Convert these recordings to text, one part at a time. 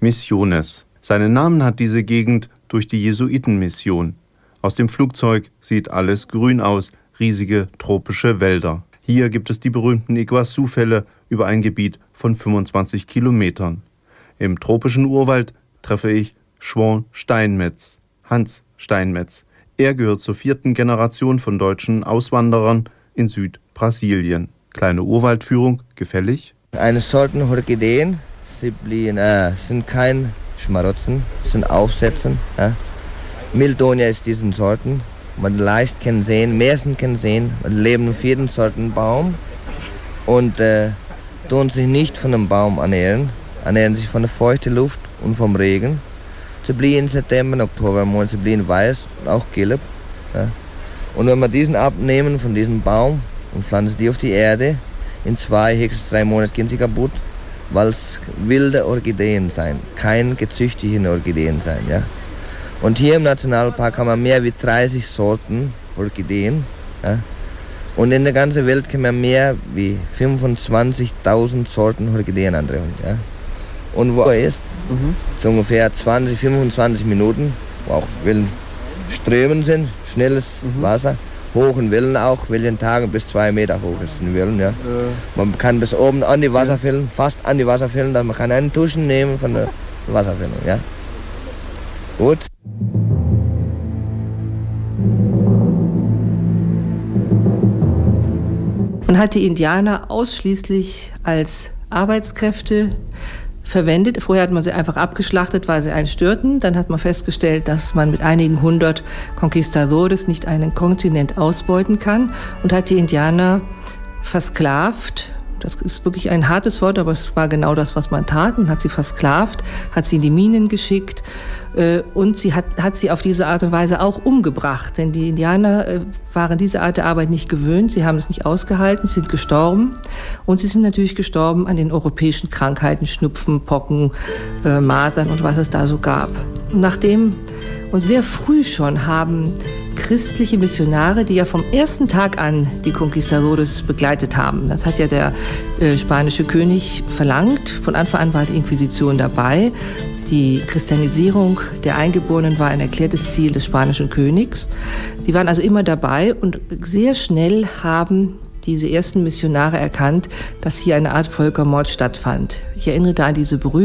Misiones. Seinen Namen hat diese Gegend durch die Jesuitenmission. Aus dem Flugzeug sieht alles grün aus, riesige tropische Wälder. Hier gibt es die berühmten Iguazú-Fälle über ein Gebiet von 25 Kilometern. Im tropischen Urwald treffe ich João Steinmetz, Hans Steinmetz. Er gehört zur 4. Generation von deutschen Auswanderern in Südbrasilien. Kleine Urwaldführung, gefällig? Eine Sorten Orchideen, sie sind kein Schmarotzen, sind Aufsätzen. Ja. Mildonia ist diesen Sorten. Man leicht kann sehen, meisten kann sehen, man leben auf jeden Sorten Baum und tun sich nicht von dem Baum ernähren sich von der feuchten Luft und vom Regen. Sie blieben im September und Oktober, sie blieben weiß und auch gelb. Ja. Und wenn wir diesen abnehmen von diesem Baum und pflanzen die auf die Erde, in 2, höchstens 3 Monaten gehen sie kaputt, weil es wilde Orchideen sein, kein gezüchtete Orchideen sein. Ja. Und hier im Nationalpark haben wir mehr wie 30 Sorten Orchideen. Ja. Und in der ganzen Welt kann man mehr wie 25.000 Sorten Orchideen antreffen. Ja. Und wo er ist, so ungefähr 20, 25 Minuten, wo auch Wellen Strömen sind, schnelles Wasser, hohen Wellen auch, welchen Tagen bis 2 Meter hoch ist die Wellen. Ja. Man kann bis oben an die Wasserfällen, fast an die Wasserfällen, dass man kann einen Tuschen nehmen von der Wasserfälle. Ja. Gut. Man hat die Indianer ausschließlich als Arbeitskräfte verwendet. Vorher hat man sie einfach abgeschlachtet, weil sie einen störten. Dann hat man festgestellt, dass man mit einigen 100 Conquistadores nicht einen Kontinent ausbeuten kann und hat die Indianer versklavt. Das ist wirklich ein hartes Wort, aber es war genau das, was man tat. Man hat sie versklavt, hat sie in die Minen geschickt und sie hat sie auf diese Art und Weise auch umgebracht. Denn die Indianer waren diese Art der Arbeit nicht gewöhnt, sie haben es nicht ausgehalten, sie sind gestorben. Und sie sind natürlich gestorben an den europäischen Krankheiten, Schnupfen, Pocken, Masern und was es da so gab. Und sehr früh schon haben christliche Missionare, die ja vom ersten Tag an die Conquistadores begleitet haben. Das hat ja der spanische König verlangt. Von Anfang an war die Inquisition dabei. Die Christianisierung der Eingeborenen war ein erklärtes Ziel des spanischen Königs. Die waren also immer dabei und sehr schnell haben diese ersten Missionare erkannt, dass hier eine Art Völkermord stattfand. Ich erinnere da an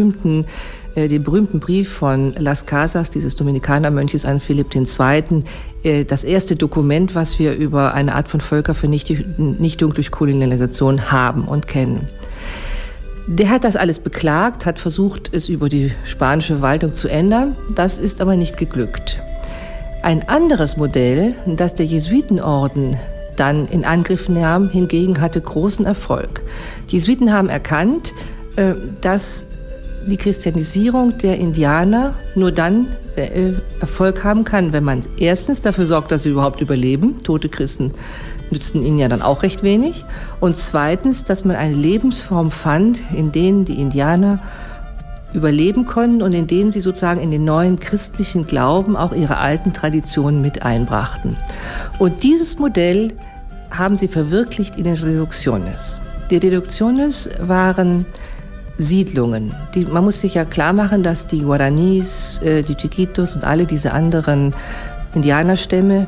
den berühmten Brief von Las Casas, dieses Dominikanermönches an Philipp II., das erste Dokument, was wir über eine Art von Völkervernichtung durch Kolonialisation haben und kennen. Der hat das alles beklagt, hat versucht, es über die spanische Verwaltung zu ändern. Das ist aber nicht geglückt. Ein anderes Modell, das der Jesuitenorden dann in Angriff nahm, hingegen hatte großen Erfolg. Die Jesuiten haben erkannt, dass die Christianisierung der Indianer nur dann Erfolg haben kann, wenn man erstens dafür sorgt, dass sie überhaupt überleben. Tote Christen nützten ihnen ja dann auch recht wenig. Und zweitens, dass man eine Lebensform fand, in denen die Indianer überleben konnten und in denen sie sozusagen in den neuen christlichen Glauben auch ihre alten Traditionen mit einbrachten. Und dieses Modell haben sie verwirklicht in den Reducciones. Die Reducciones waren Siedlungen. Man muss sich ja klar machen, dass die Guaranis, die Chiquitos und alle diese anderen Indianerstämme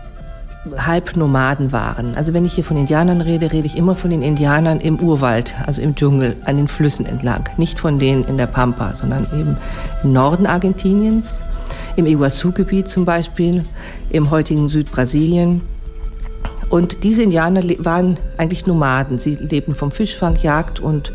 Halbnomaden waren. Also wenn ich hier von Indianern rede, rede ich immer von den Indianern im Urwald, also im Dschungel, an den Flüssen entlang. Nicht von denen in der Pampa, sondern eben im Norden Argentiniens, im Iguazú-Gebiet zum Beispiel, im heutigen Südbrasilien. Und diese Indianer waren eigentlich Nomaden. Sie lebten vom Fischfang, Jagd und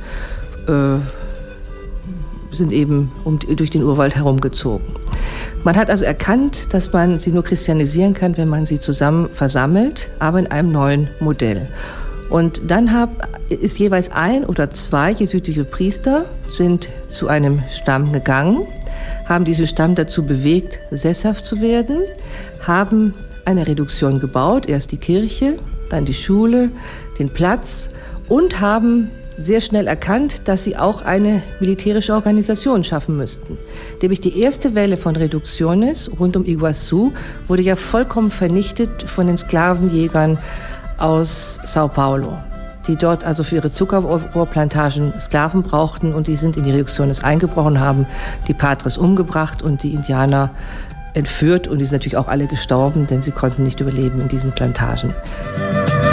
sind eben durch den Urwald herumgezogen. Man hat also erkannt, dass man sie nur christianisieren kann, wenn man sie zusammen versammelt, aber in einem neuen Modell. Und dann ist jeweils 1 oder 2 jesuitische Priester sind zu einem Stamm gegangen, haben diesen Stamm dazu bewegt, sesshaft zu werden, haben eine Reduktion gebaut, erst die Kirche, dann die Schule, den Platz und haben sehr schnell erkannt, dass sie auch eine militärische Organisation schaffen müssten. Nämlich die erste Welle von Reducciones rund um Iguazú wurde ja vollkommen vernichtet von den Sklavenjägern aus Sao Paulo. die dort also für ihre Zuckerrohrplantagen Sklaven brauchten, und die sind in die Reducciones eingebrochen, haben die Padres umgebracht und die Indianer entführt, und die sind natürlich auch alle gestorben, denn sie konnten nicht überleben in diesen Plantagen.